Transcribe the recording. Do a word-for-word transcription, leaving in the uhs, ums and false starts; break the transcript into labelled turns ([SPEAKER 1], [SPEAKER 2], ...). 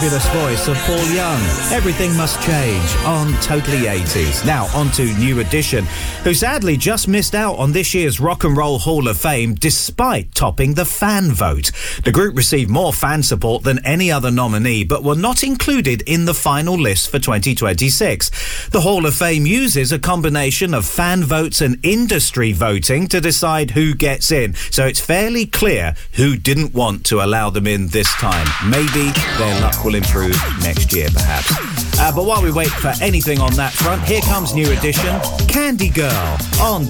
[SPEAKER 1] fabulous voice of Paul Young. Everything Must Change on Totally eighties. Now, on to New Edition, who sadly just missed out on this year's Rock and Roll Hall of Fame despite topping the fan vote. The group received more fan support than any other nominee, but were not included in the final list for twenty twenty-six. The Hall of Fame uses a combination of fan votes and industry voting to decide who gets in, so it's fairly clear who didn't want to allow them in this time. Maybe their luck will improve next year, perhaps. Uh, but while we wait for anything on that front, here comes New Edition, Candy Girl on